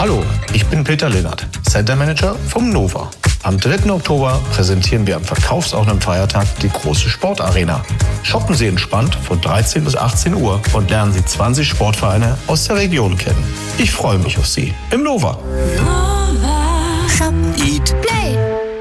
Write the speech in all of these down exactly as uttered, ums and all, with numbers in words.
Hallo, ich bin Peter Linnert, Center Manager vom Nova. Am dritten Oktober präsentieren wir am verkaufsoffenen Feiertag die große Sportarena. Shoppen Sie entspannt von dreizehn bis achtzehn Uhr und lernen Sie zwanzig Sportvereine aus der Region kennen. Ich freue mich auf Sie im Nova. Shop, Eat, Play.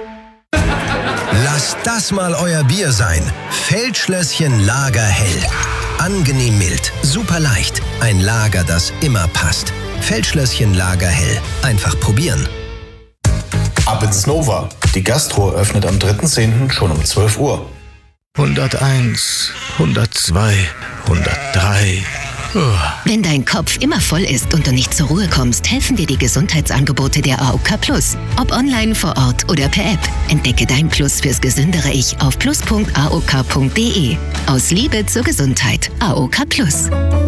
Lasst das mal euer Bier sein. Feldschlösschen Lagerhell. Angenehm mild, super leicht. Ein Lager, das immer passt. Feldschlösschen Lagerhell. Einfach probieren. Ab ins Nova. Die Gastro öffnet am dritten zehnten schon um zwölf Uhr. hunderteins, hundertzwei, hundertdrei. Oh. Wenn dein Kopf immer voll ist und du nicht zur Ruhe kommst, helfen dir die Gesundheitsangebote der A O K Plus. Ob online, vor Ort oder per App. Entdecke dein Plus fürs gesündere Ich auf plus punkt a o k punkt d e. Aus Liebe zur Gesundheit. A O K Plus.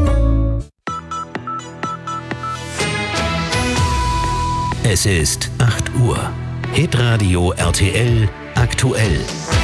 Es ist acht Uhr. Hitradio R T L aktuell.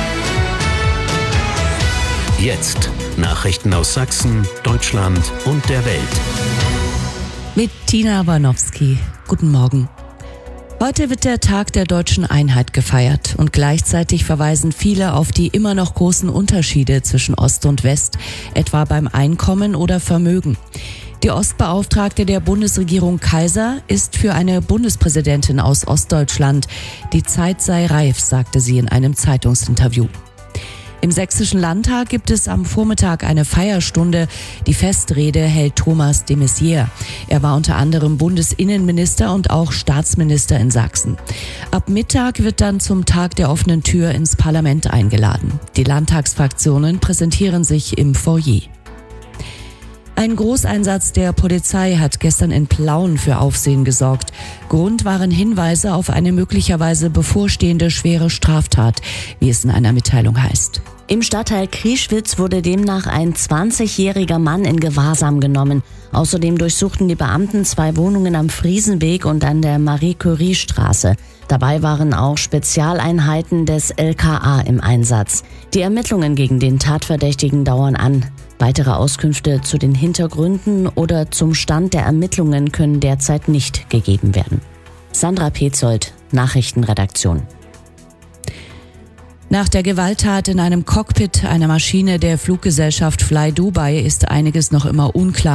Jetzt Nachrichten aus Sachsen, Deutschland und der Welt. Mit Tina Warnowski. Guten Morgen. Heute wird der Tag der deutschen Einheit gefeiert und gleichzeitig verweisen viele auf die immer noch großen Unterschiede zwischen Ost und West, etwa beim Einkommen oder Vermögen. Die Ostbeauftragte der Bundesregierung Kaiser ist für eine Bundespräsidentin aus Ostdeutschland. Die Zeit sei reif, sagte sie in einem Zeitungsinterview. Im Sächsischen Landtag gibt es am Vormittag eine Feierstunde. Die Festrede hält Thomas de Maizière. Er war unter anderem Bundesinnenminister und auch Staatsminister in Sachsen. Ab Mittag wird dann zum Tag der offenen Tür ins Parlament eingeladen. Die Landtagsfraktionen präsentieren sich im Foyer. Ein Großeinsatz der Polizei hat gestern in Plauen für Aufsehen gesorgt. Grund waren Hinweise auf eine möglicherweise bevorstehende schwere Straftat, wie es in einer Mitteilung heißt. Im Stadtteil Krieschwitz wurde demnach ein zwanzigjähriger Mann in Gewahrsam genommen. Außerdem durchsuchten die Beamten zwei Wohnungen am Friesenweg und an der Marie-Curie-Straße. Dabei waren auch Spezialeinheiten des L K A im Einsatz. Die Ermittlungen gegen den Tatverdächtigen dauern an. Weitere Auskünfte zu den Hintergründen oder zum Stand der Ermittlungen können derzeit nicht gegeben werden. Sandra Petzold, Nachrichtenredaktion. Nach der Gewalttat in einem Cockpit einer Maschine der Fluggesellschaft Fly Dubai ist einiges noch immer unklar.